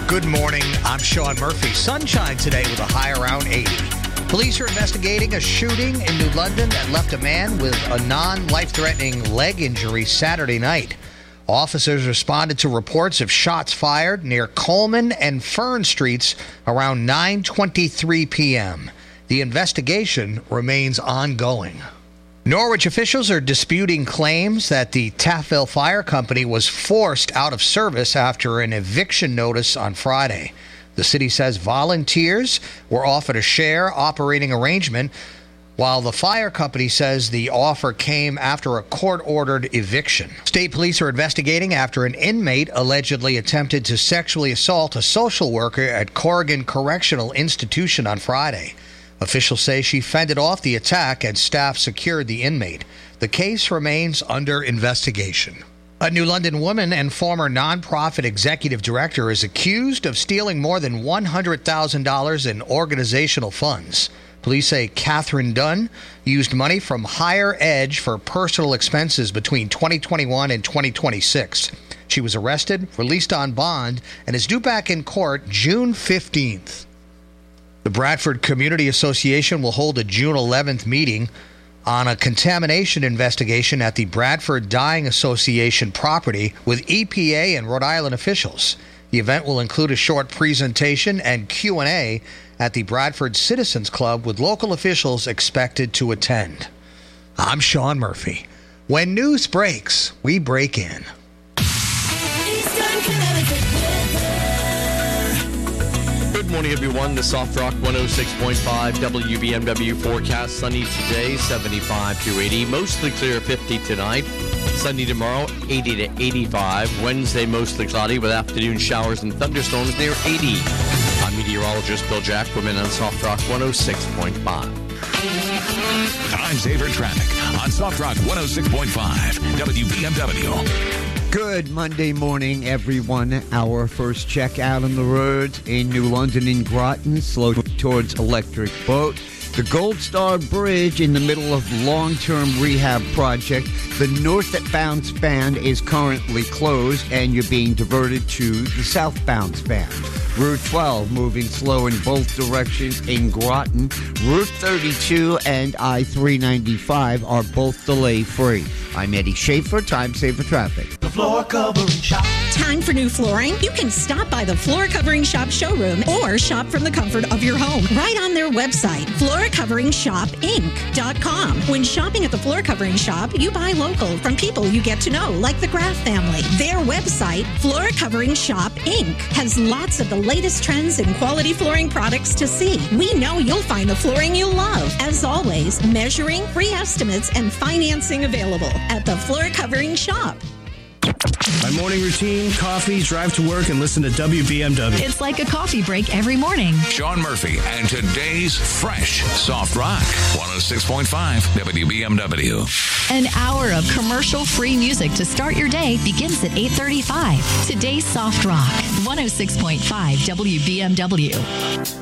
Good morning. I'm Sean Murphy. Sunshine today with a high around 80. Police are investigating a shooting in New London that left a man with a non-life-threatening leg injury Saturday night. Officers responded to reports of shots fired near Coleman and Fern Streets around 9:23 p.m. The investigation remains ongoing. Norwich officials are disputing claims that the Taffville Fire Company was forced out of service after an eviction notice on Friday. The city says volunteers were offered a share operating arrangement, while the fire company says the offer came after a court-ordered eviction. State police are investigating after an inmate allegedly attempted to sexually assault a social worker at Corrigan Correctional Institution on Friday. Officials say she fended off the attack and staff secured the inmate. The case remains under investigation. A New London woman and former nonprofit executive director is accused of stealing more than $100,000 in organizational funds. Police say Catherine Dunn used money from Higher Edge for personal expenses between 2021 and 2026. She was arrested, released on bond, and is due back in court June 15th. The Bradford Community Association will hold a June 11th meeting on a contamination investigation at the Bradford Dyeing Association property with EPA and Rhode Island officials. The event will include a short presentation and Q&A at the Bradford Citizens Club with local officials expected to attend. I'm Sean Murphy. When news breaks, we break in. Good morning, everyone. The Soft Rock 106.5 WBMW forecast. Sunny today, 75 to 80. Mostly clear, 50 tonight. Sunny tomorrow, 80 to 85. Wednesday, mostly cloudy with afternoon showers and thunderstorms near 80. I'm meteorologist Bill Jackman on Soft Rock 106.5. Time saver traffic on Soft Rock 106.5 WBMW. Good Monday morning, everyone. Our first check out on the roads in New London and Groton, slow towards Electric Boat. The Gold Star Bridge in the middle of long-term rehab project. The northbound span is currently closed, and you're being diverted to the southbound span. Route 12 moving slow in both directions in Groton. Route 32 and I-395 are both delay-free. I'm Eddie Schaefer, Time Saver Traffic. The Floor Covering Shop. Time for new flooring? You can stop by the Floor Covering Shop showroom or shop from the comfort of your home right on their website, floorcoveringshopinc.com. When shopping at the Floor Covering Shop, you buy local from people you get to know, like the Graff family. Their website, Floor Covering Shop Inc., has lots of the latest trends and quality flooring products to see. We know you'll find the flooring you love. As always, measuring, free estimates, and financing available at the Floor Covering Shop. My morning routine, coffee, drive to work, and listen to WBMW. It's like a coffee break every morning. Sean Murphy and today's fresh Soft Rock 106.5 WBMW. An hour of commercial-free music to start your day begins at 8:35. Today's Soft Rock 106.5 WBMW.